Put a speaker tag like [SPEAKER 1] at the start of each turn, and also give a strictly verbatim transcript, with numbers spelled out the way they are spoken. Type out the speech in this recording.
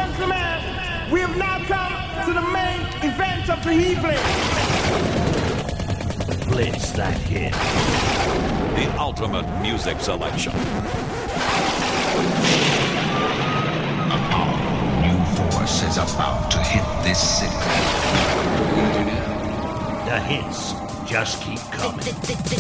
[SPEAKER 1] gentlemen, we have now come to the main event of the evening.
[SPEAKER 2] Blitz that hit.
[SPEAKER 3] The ultimate music selection.
[SPEAKER 4] A powerful new force is about to hit this city. What are you gonna do now?
[SPEAKER 2] The hits just keep coming.